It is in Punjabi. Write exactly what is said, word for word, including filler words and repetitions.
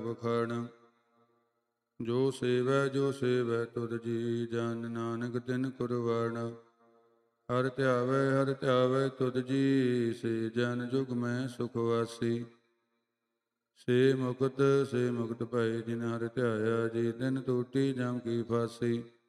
ਵਖਾਣ। ਜੋ ਸੇਵੈ ਜੋ ਸੇਵੈ ਤੁਧ ਜੀ, ਜਨ ਨਾਨਕ ਤਿਨ ਕੁਰਬਾਨ। ਹਰ ਧਿਆਵੈ ਹਰ ਧਿਆਵੈ ਤੁਧ ਜੀ, ਸੇ ਜਨ ਜੁਗ ਮੈਂ ਸੁਖ ਵਾਸੀ। ਸੇ ਮੁਕਤ ਸੇ ਮੁਕਤ ਭਏ, ਜਿਨ ਹਰਿ ਧਿਆਇਆ, ਜੀ ਤਿਨ ਟੂਟੀ ਜਮ ਕੀ ਫਾਸੀ।